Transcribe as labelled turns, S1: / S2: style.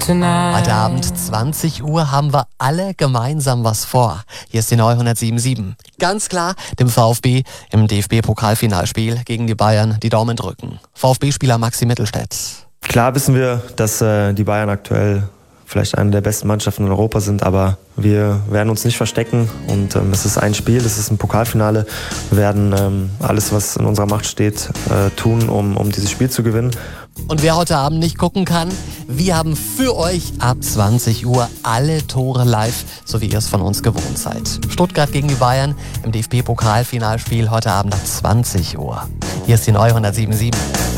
S1: Heute Abend 20 Uhr haben wir alle gemeinsam was vor. Hier ist die Neu 107.7. Ganz klar dem VfB im DFB-Pokalfinalspiel gegen die Bayern die Daumen drücken. VfB-Spieler Maxi Mittelstädt.
S2: Klar wissen wir, dass die Bayern aktuell vielleicht eine der besten Mannschaften in Europa sind, aber wir werden uns nicht verstecken und es ist ein Spiel, es ist ein Pokalfinale. Wir werden alles, was in unserer Macht steht, tun, um dieses Spiel zu gewinnen.
S1: Und wer heute Abend nicht gucken kann, wir haben für euch ab 20 Uhr alle Tore live, so wie ihr es von uns gewohnt seid. Stuttgart gegen die Bayern im DFB-Pokalfinalspiel heute Abend ab 20 Uhr. Hier ist die Neu 107.7.